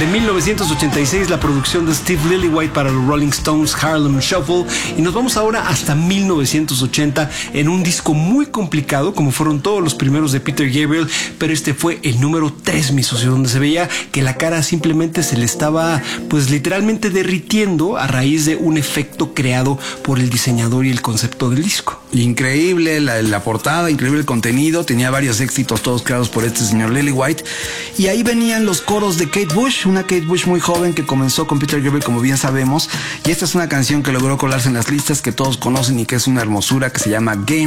de 1986, la producción de Steve Lillywhite para los Rolling Stones, Harlem Shuffle, y nos vamos ahora hasta 1980 en un disco muy complicado, como fueron todos los primeros de Peter Gabriel, pero este fue el número 3, mi socio, donde se veía que la cara simplemente se le estaba, pues literalmente derritiendo a raíz de un efecto creado por el diseñador y el concepto del disco. Increíble la portada, increíble el contenido, tenía varios éxitos todos creados por este señor Lillywhite, y ahí venían los coros de Kate Bush, una Kate Bush muy joven que comenzó con Peter Gabriel, como bien sabemos, y esta es una canción que logró colarse en las listas, que todos conocen y que es una hermosura, que se llama Game